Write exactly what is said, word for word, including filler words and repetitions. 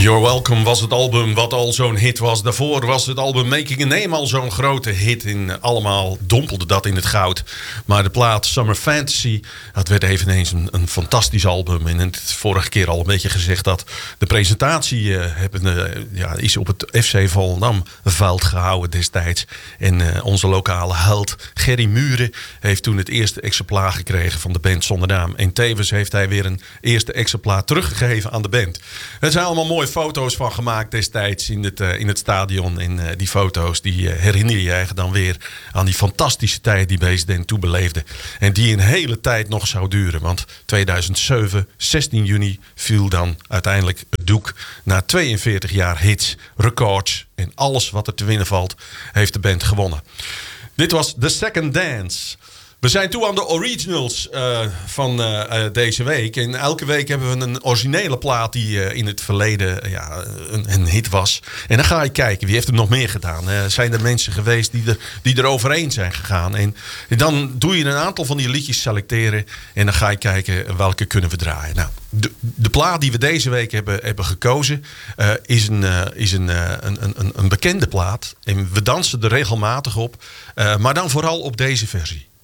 You're Welcome was het album wat al zo'n hit was. Daarvoor was het album Making a Name al zo'n grote hit. In, allemaal dompelde dat in het goud. Maar de plaat Summer Fantasy, dat werd eveneens een, een fantastisch album. En het vorige keer al een beetje gezegd dat de presentatie uh, hebben, uh, ja, is op het F C Volendam veld gehouden destijds. En uh, onze lokale held Gerry Muren heeft toen het eerste exemplaar gekregen van de band Zonder Naam. En tevens heeft hij weer een eerste exemplaar teruggegeven aan de band. Het zijn allemaal mooie foto's van gemaakt destijds in het, uh, in het stadion. En uh, die foto's die uh, herinner je je dan weer aan die fantastische tijd die Beesden toen beleefde. En die een hele tijd nog zou duren. Want tweeduizend zeven, zestien juni, viel dan uiteindelijk het doek. Na tweeënveertig jaar hits, records en alles wat er te winnen valt, heeft de band gewonnen. Dit was The Second Dance. We zijn toe aan de originals uh, van uh, uh, deze week. En elke week hebben we een originele plaat die uh, in het verleden uh, ja, een, een hit was. En dan ga je kijken, wie heeft er nog meer gedaan? Uh, zijn er mensen geweest die er, die er overheen zijn gegaan? En, en dan doe je een aantal van die liedjes selecteren. En dan ga je kijken welke kunnen we draaien. Nou, de, de plaat die we deze week hebben, hebben gekozen uh, is, een, uh, is een, uh, een, een, een bekende plaat. En we dansen er regelmatig op. Uh, maar dan vooral op deze versie.